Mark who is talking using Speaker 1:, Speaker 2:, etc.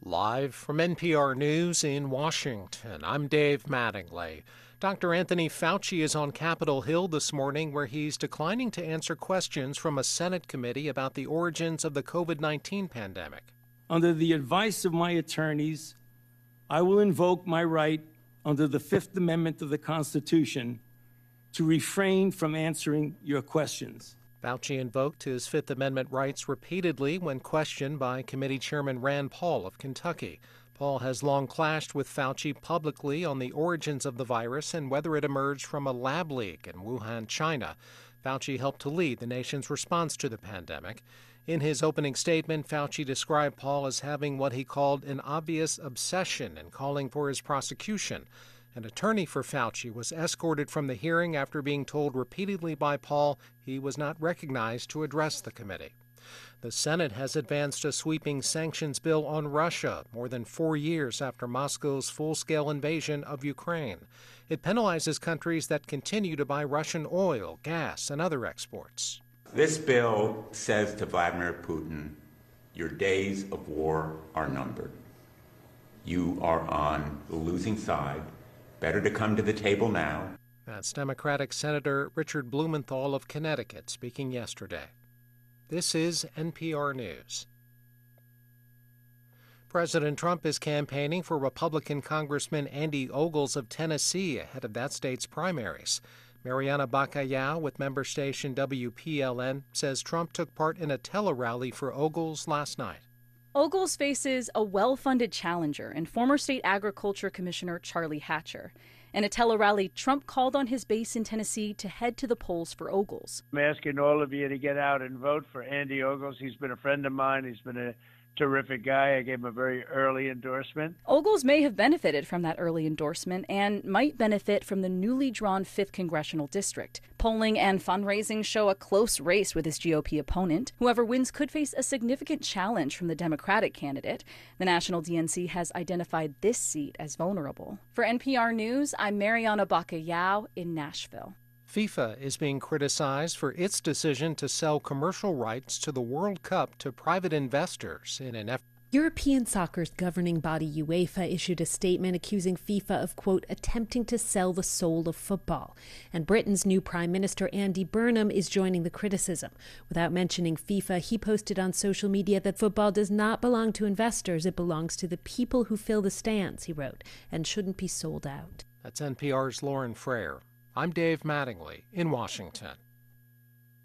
Speaker 1: Live from NPR News in Washington, I'm Dave Mattingly. Dr. Anthony Fauci is on Capitol Hill this morning, where he's declining to answer questions from a Senate committee about the origins of the COVID-19 pandemic.
Speaker 2: Under the advice of my attorneys, I will invoke my right under the Fifth Amendment of the Constitution to refrain from answering your questions.
Speaker 1: Fauci invoked his Fifth Amendment rights repeatedly when questioned by Committee Chairman Rand Paul of Kentucky. Paul has long clashed with Fauci publicly on the origins of the virus and whether it emerged from a lab leak in Wuhan, China. Fauci helped to lead the nation's response to the pandemic. In his opening statement, Fauci described Paul as having what he called an obvious obsession and calling for his prosecution. An attorney for Fauci was escorted from the hearing after being told repeatedly by Paul he was not recognized to address the committee. The Senate has advanced a sweeping sanctions bill on Russia more than 4 years after Moscow's full-scale invasion of Ukraine. It penalizes countries that continue to buy Russian oil, gas, and other exports.
Speaker 3: This bill says to Vladimir Putin, your days of war are numbered. You are on the losing side. Better to come to the table now.
Speaker 1: That's Democratic Senator Richard Blumenthal of Connecticut speaking yesterday. This is NPR News. President Trump is campaigning for Republican Congressman Andy Ogles of Tennessee ahead of that state's primaries. Mariana Bacallao with member station WPLN says Trump took part in a tele-rally for Ogles last night.
Speaker 4: Ogles faces a well-funded challenger and former state agriculture commissioner Charlie Hatcher. In a tele-rally, Trump called on his base in Tennessee to head to the polls for Ogles.
Speaker 5: I'm asking all of you to get out and vote for Andy Ogles. He's been a friend of mine. He's been a terrific guy. I gave him a very early endorsement.
Speaker 4: Ogles may have benefited from that early endorsement and might benefit from the newly drawn 5th Congressional District. Polling and fundraising show a close race with his GOP opponent. Whoever wins could face a significant challenge from the Democratic candidate. The National DNC has identified this seat as vulnerable. For NPR News, I'm Mariana Bacallao in Nashville.
Speaker 1: FIFA is being criticized for its decision to sell commercial rights to the World Cup to private investors in an effort.
Speaker 6: European soccer's governing body UEFA issued a statement accusing FIFA of, quote, attempting to sell the soul of football. And Britain's new Prime Minister Andy Burnham is joining the criticism. Without mentioning FIFA, he posted on social media that football does not belong to investors. It belongs to the people who fill the stands, he wrote, and shouldn't be sold out.
Speaker 1: That's NPR's Lauren Frayer. I'm Dave Mattingly in Washington.